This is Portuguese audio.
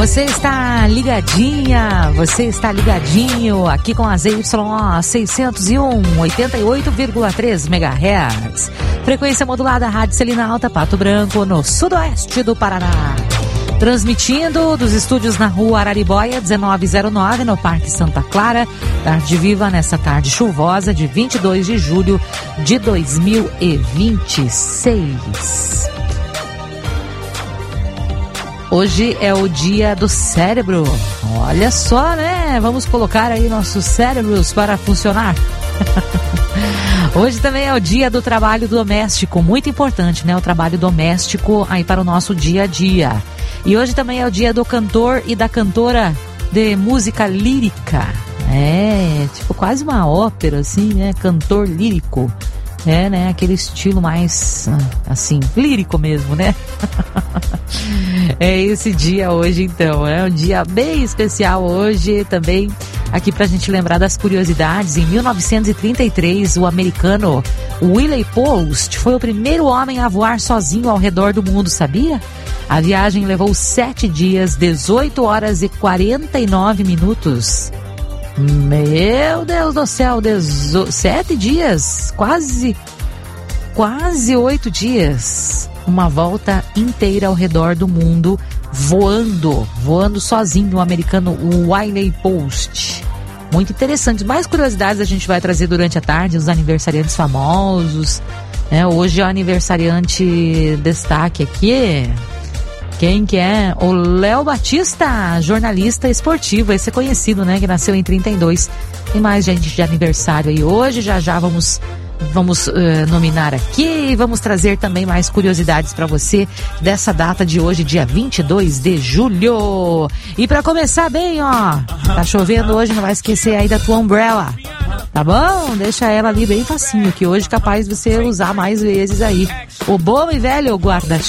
Você está ligadinha, você está ligadinho aqui com a ZYO 601, 88,3 MHz. Frequência modulada, Rádio Celina Alta, Pato Branco, no sudoeste do Paraná. Transmitindo dos estúdios na rua Araribóia, 1909, no Parque Santa Clara. Tarde viva nessa tarde chuvosa de 22 de julho de 2026. Hoje é o dia do cérebro. Olha só, né? Vamos colocar aí nossos cérebros para funcionar. Hoje também é o dia do trabalho doméstico, muito importante, né? O trabalho doméstico aí para o nosso dia a dia. E hoje também é o dia do cantor e da cantora de música lírica. É, tipo quase uma ópera, assim, né? Cantor lírico. É, né? Aquele estilo mais, assim, lírico mesmo, né? É esse dia hoje, então. É um dia bem especial hoje também. Aqui pra gente lembrar das curiosidades. Em 1933, o americano Willie Post foi o primeiro homem a voar sozinho ao redor do mundo, sabia? A viagem levou 7 dias, 18 horas e 49 minutos. Meu Deus do céu, 7 dias, quase 8 dias. Uma volta inteira ao redor do mundo, voando sozinho, o americano Willie Post. Muito interessante. Mais curiosidades a gente vai trazer durante a tarde, os aniversariantes famosos. Hoje é o aniversariante destaque aqui. Quem que é? O Léo Batista, jornalista esportivo, esse é conhecido, né? Que nasceu em 32. Tem mais gente de aniversário aí hoje, já vamos nominar aqui e vamos trazer também mais curiosidades para você dessa data de hoje, dia 22 de julho. E para começar bem, ó, tá chovendo hoje, não vai esquecer aí da tua umbrella, tá bom? Deixa ela ali bem facinho, que hoje é capaz de você usar mais vezes aí o bom e velho guarda-chuva.